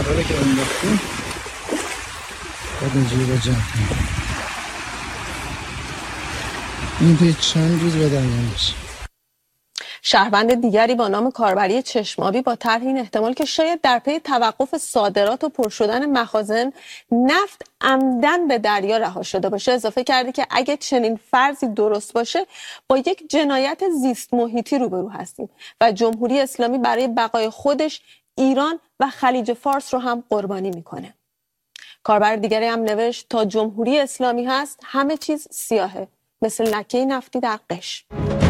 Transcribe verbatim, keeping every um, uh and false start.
قراره که انداختیم باید اینجوری با جمع کنیم. این توی چند روز به درمان بشه. شهروند دیگری با نام کاربری چشمابی با طرح این احتمال که شاید در پی توقف صادرات و پر شدن مخازن نفت عمدن به دریا رها شده باشه اضافه کرده که اگه چنین فرضی درست باشه با یک جنایت زیست محیطی روبرو هستیم و جمهوری اسلامی برای بقای خودش ایران و خلیج فارس رو هم قربانی میکنه. کاربر دیگری هم نوشت تا جمهوری اسلامی هست همه چیز سیاهه مثل لکه نفتی در قش.